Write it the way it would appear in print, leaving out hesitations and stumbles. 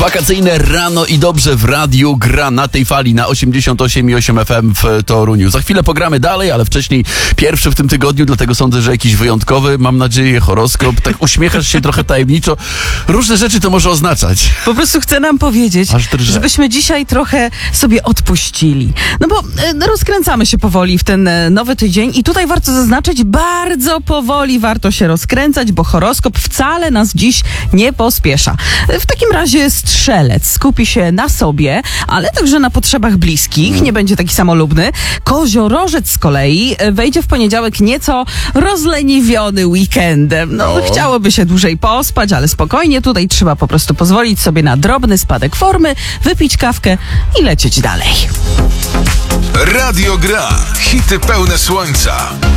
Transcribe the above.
Wakacyjne rano i dobrze w radiu gra na tej fali na 88,8 FM w Toruniu. Za chwilę pogramy dalej, ale wcześniej pierwszy w tym tygodniu, dlatego sądzę, że jakiś wyjątkowy, mam nadzieję, horoskop. Tak uśmiechasz się trochę tajemniczo. Różne rzeczy to może oznaczać. Po prostu chcę nam powiedzieć, żebyśmy dzisiaj trochę sobie odpuścili. No bo rozkręcamy się powoli w ten nowy tydzień i tutaj warto zaznaczyć, bardzo powoli warto się rozkręcać, bo horoskop wcale nas dziś nie pospiesza. W takim razie Strzelec skupi się na sobie, ale także na potrzebach bliskich, nie będzie taki samolubny. Koziorożec z kolei wejdzie w poniedziałek nieco rozleniwiony weekendem. No, chciałoby się dłużej pospać, ale spokojnie, tutaj trzeba po prostu pozwolić sobie na drobny spadek formy, wypić kawkę i lecieć dalej. Radio Gra. Hity pełne słońca.